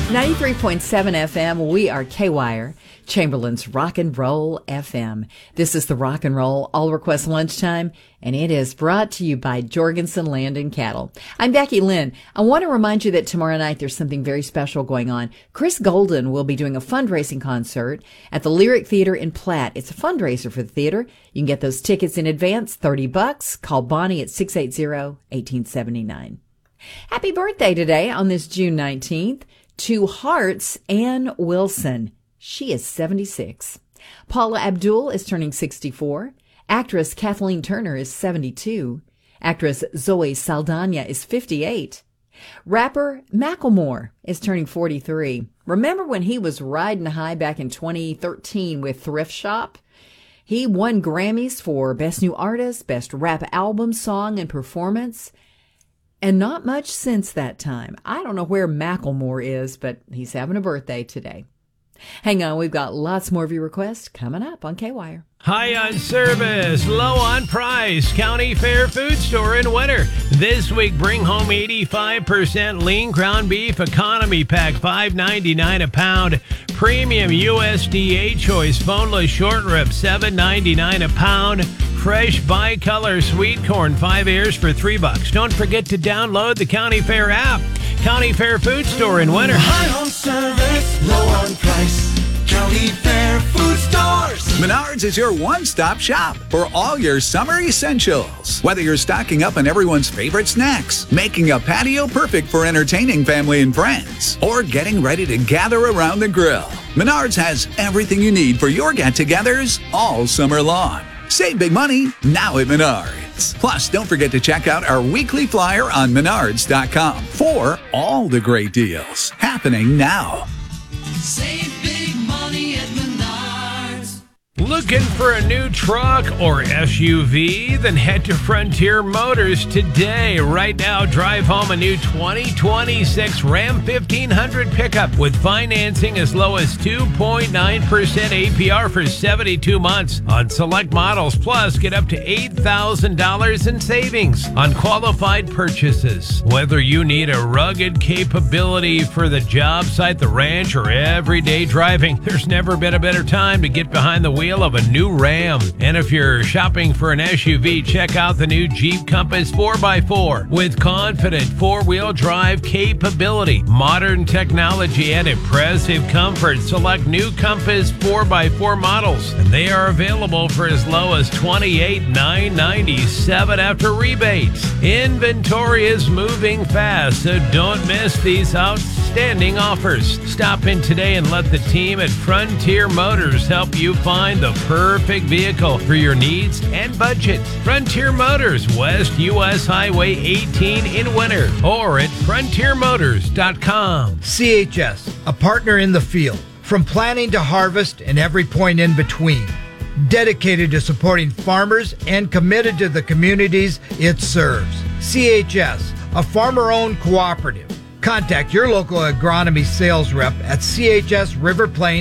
93.7 FM, we are K-Wire, Chamberlain's Rock and Roll FM. This is the Rock and Roll All Request Lunchtime, and it is brought to you by Jorgensen Land and Cattle. I'm Becky Lynn. I want to remind you that tomorrow night there's something very special going on. Chris Golden will be doing a fundraising concert at the Lyric Theater in Platte. It's a fundraiser for the theater. You can get those tickets in advance, $30. Call Bonnie at 680-1879. Happy birthday today on this June 19th. To Hearts, Ann Wilson. She is 76. Paula Abdul is turning 64. Actress Kathleen Turner is 72. Actress Zoe Saldana is 58. Rapper Macklemore is turning 43. Remember when he was riding high back in 2013 with Thrift Shop? He won Grammys for Best New Artist, Best Rap Album, Song, and Performance. And not much since that time. I don't know where Macklemore is, but he's having a birthday today. Hang on, we've got lots more of your requests coming up on K-Wire. High on service, low on price. County Fair Food Store in winter. This week, bring home 85% lean ground beef economy pack, $5.99 a pound. Premium USDA choice boneless short rib, $7.99 a pound. Fresh bicolor sweet corn, 5 ears for $3. Don't forget to download the County Fair app. County Fair Food Store in winter. High on service, low on price. County Fair Food Stores. Menards is your one-stop shop for all your summer essentials. Whether you're stocking up on everyone's favorite snacks, making a patio perfect for entertaining family and friends, or getting ready to gather around the grill, Menards has everything you need for your get-togethers all summer long. Save big money now at Menards. Plus, don't forget to check out our weekly flyer on Menards.com for all the great deals happening now. Save big money at Menards. Looking for a new truck or SUV? Then head to Frontier Motors today. Right now, drive home a new 2026 Ram 1500 pickup with financing as low as 2.9% APR for 72 months on select models. Plus, get up to $8,000 in savings on qualified purchases. Whether you need a rugged capability for the job site, the ranch, or everyday driving, there's never been a better time to get behind the wheel of a new Ram. And if you're shopping for an SUV, check out the new Jeep Compass 4x4 with confident four-wheel drive capability, modern technology, and impressive comfort. Select new Compass 4x4 models, and they are available for as low as $28,997 after rebates. Inventory is moving fast, so don't miss these outstanding offers. Stop in today and let the team at Frontier Motors help you find the perfect vehicle for your needs and budget. Frontier Motors, West US Highway 18 in winter, or at frontiermotors.com. CHS, a partner in the field, from planting to harvest and every point in between. Dedicated to supporting farmers and committed to the communities it serves. CHS, a farmer-owned cooperative. Contact your local agronomy sales rep at CHS River Plains